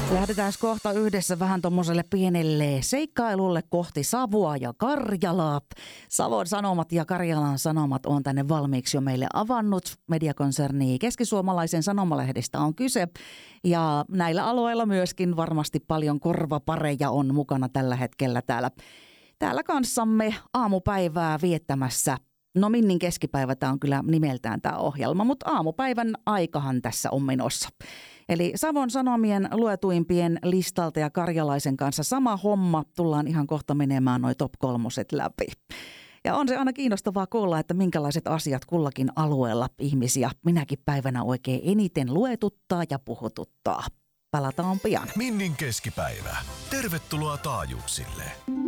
Lähdetään kohta yhdessä vähän tuommoiselle pienelle seikkailulle kohti Savua ja Karjalaa. Savon Sanomat ja Karjalan Sanomat on tänne valmiiksi jo meille avannut. Mediakonserni Keskisuomalaisen Sanomalehdestä on kyse. Ja näillä alueilla myöskin varmasti paljon korvapareja on mukana tällä hetkellä täällä kanssamme aamupäivää viettämässä. No Minnin keskipäivä, tämä on kyllä nimeltään tämä ohjelma, mutta aamupäivän aikahan tässä on menossa. Eli Savon Sanomien luetuimpien listalta ja Karjalaisen kanssa sama homma. Tullaan ihan kohta menemään noi top 3 läpi. Ja on se aina kiinnostavaa kuulla, että minkälaiset asiat kullakin alueella ihmisiä minäkin päivänä oikein eniten luetuttaa ja puhututtaa. Palataan pian. Minnin keskipäivä. Tervetuloa taajuuksille.